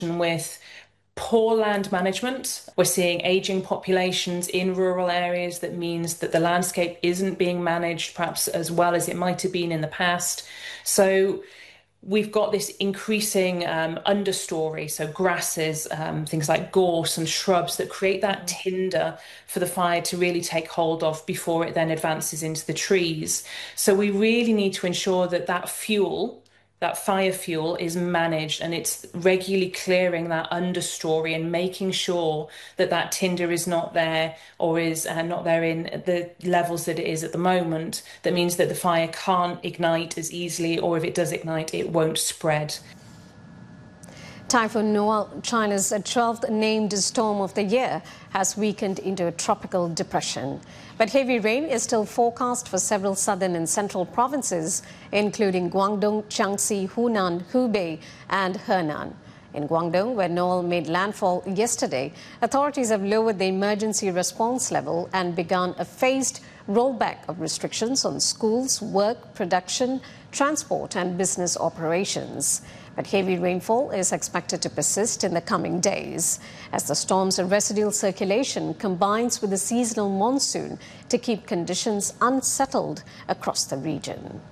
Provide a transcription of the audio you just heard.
with poor land management. We're seeing aging populations in rural areas. That means that the landscape isn't being managed perhaps as well as it might have been in the past. So we've got this increasing understory, so grasses, things like gorse and shrubs that create that tinder for the fire to really take hold of before it then advances into the trees. So we really need to ensure that that fuel, that fire fuel, is managed and it's regularly clearing that understory and making sure that that tinder is not there or is not there in the levels that it is at the moment. That means that the fire can't ignite as easily, or if it does ignite, it won't spread. Typhoon Noel, China's 12th named storm of the year, has weakened into a tropical depression. But heavy rain is still forecast for several southern and central provinces, including Guangdong, Jiangxi, Hunan, Hubei and Henan. In Guangdong, where Noel made landfall yesterday, authorities have lowered the emergency response level and begun a phased rollback of restrictions on schools, work, production, transport and business operations. But heavy rainfall is expected to persist in the coming days as the storm's residual circulation combines with the seasonal monsoon to keep conditions unsettled across the region.